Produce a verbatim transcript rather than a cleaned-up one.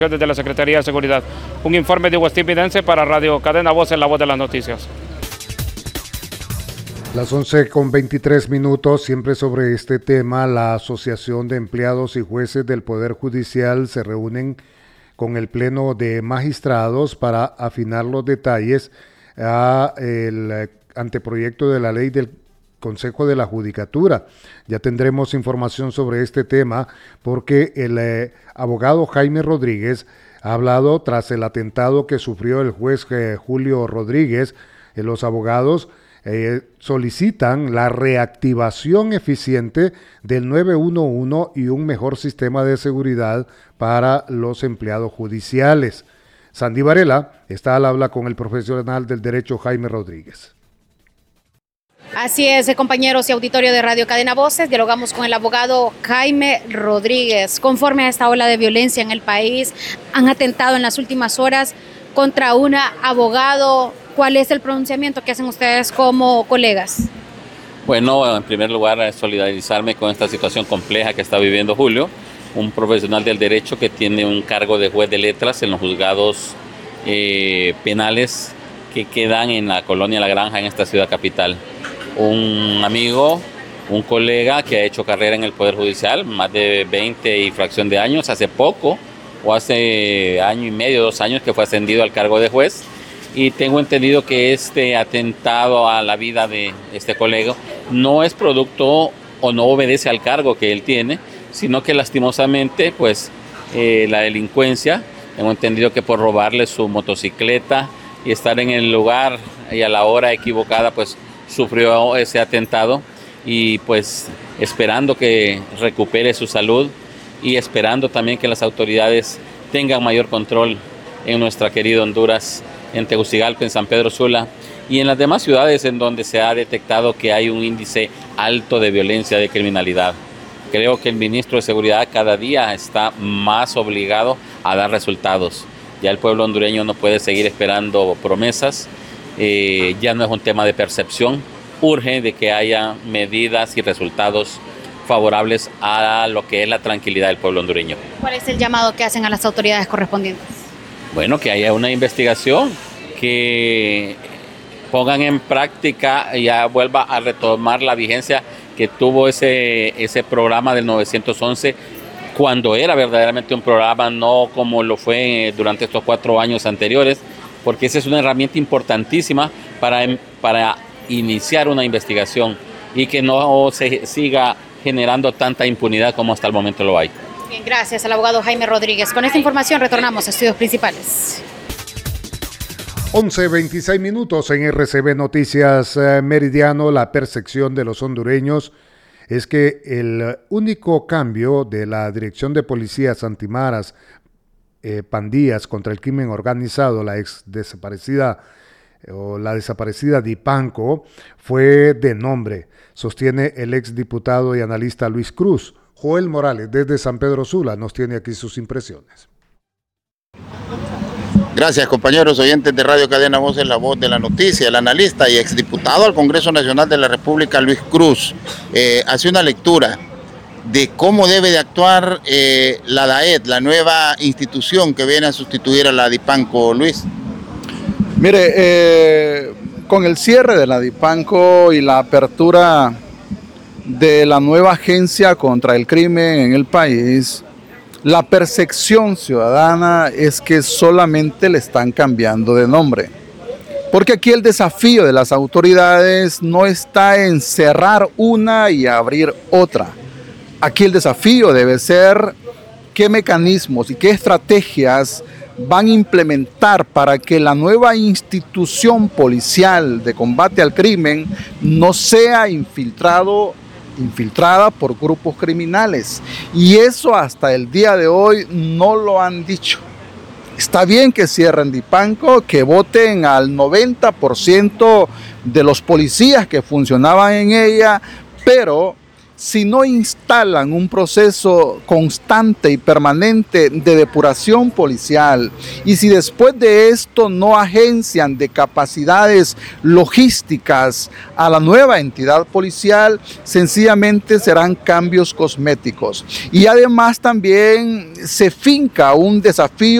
Desde la Secretaría de Seguridad. Un informe de Agustín Vidente para Radio Cadena Voz, en la voz de las noticias. Las once con veintitrés minutos, siempre sobre este tema, la Asociación de Empleados y Jueces del Poder Judicial se reúnen con el Pleno de Magistrados para afinar los detalles al anteproyecto de la ley del Consejo de la Judicatura. Ya tendremos información sobre este tema porque el eh, abogado Jaime Rodríguez ha hablado tras el atentado que sufrió el juez eh, Julio Rodríguez. Eh, los abogados eh, solicitan la reactivación eficiente del nueve uno uno y un mejor sistema de seguridad para los empleados judiciales. Sandy Varela está al habla con el profesional del derecho Jaime Rodríguez. Así es, compañeros y auditorio de Radio Cadena Voces, dialogamos con el abogado Jaime Rodríguez. Conforme a esta ola de violencia en el país, han atentado en las últimas horas contra un abogado. ¿Cuál es el pronunciamiento que hacen ustedes como colegas? Bueno, en primer lugar, solidarizarme con esta situación compleja que está viviendo Julio, un profesional del derecho que tiene un cargo de juez de letras en los juzgados eh, penales que quedan en la colonia La Granja, en esta ciudad capital. Un amigo, un colega que ha hecho carrera en el Poder Judicial, más de veinte y fracción de años, hace poco, o hace año y medio, dos años, que fue ascendido al cargo de juez. Y tengo entendido que este atentado a la vida de este colega no es producto o no obedece al cargo que él tiene, sino que lastimosamente, pues, eh, la delincuencia, tengo entendido que por robarle su motocicleta y estar en el lugar y a la hora equivocada, pues, sufrió ese atentado y pues esperando que recupere su salud y esperando también que las autoridades tengan mayor control en nuestra querida Honduras, en Tegucigalpa, en San Pedro Sula y en las demás ciudades en donde se ha detectado que hay un índice alto de violencia, de criminalidad. Creo que el ministro de Seguridad cada día está más obligado a dar resultados. Ya el pueblo hondureño no puede seguir esperando promesas. Eh, ya no es un tema de percepción, urge de que haya medidas y resultados favorables a lo que es la tranquilidad del pueblo hondureño. ¿Cuál es el llamado que hacen a las autoridades correspondientes? Bueno, que haya una investigación, que pongan en práctica y ya vuelva a retomar la vigencia que tuvo ese, ese programa del novecientos once, cuando era verdaderamente un programa, no como lo fue durante estos cuatro años anteriores, porque esa es una herramienta importantísima para, para iniciar una investigación y que no se siga generando tanta impunidad como hasta el momento lo hay. Bien, gracias al abogado Jaime Rodríguez. Con esta información retornamos a estudios principales. once veintiséis minutos en R C B Noticias eh, Meridiano. La percepción de los hondureños es que el único cambio de la Dirección de Policías Antimaras, Eh, pandillas contra el crimen organizado, la ex desaparecida eh, o la desaparecida Dipanco, fue de nombre, sostiene el ex diputado y analista Luis Cruz. Joel Morales, desde San Pedro Sula, nos tiene aquí sus impresiones. Gracias, compañeros oyentes de Radio Cadena Voz, en la voz de la noticia. El analista y exdiputado al Congreso Nacional de la República, Luis Cruz, eh, hace una lectura de cómo debe de actuar eh, la DAET, la nueva institución que viene a sustituir a la Dipanco. Luis. Mire, eh, con el cierre de la Dipanco y la apertura de la nueva agencia contra el crimen en el país, la percepción ciudadana es que solamente le están cambiando de nombre. Porque aquí el desafío de las autoridades no está en cerrar una y abrir otra. Aquí el desafío debe ser qué mecanismos y qué estrategias van a implementar para que la nueva institución policial de combate al crimen no sea infiltrado, infiltrada por grupos criminales. Y eso hasta el día de hoy no lo han dicho. Está bien que cierren Dipanco, que voten al noventa por ciento de los policías que funcionaban en ella, pero si no instalan un proceso constante y permanente de depuración policial, y si después de esto no agencian de capacidades logísticas a la nueva entidad policial, sencillamente serán cambios cosméticos. Y además también se finca un desafío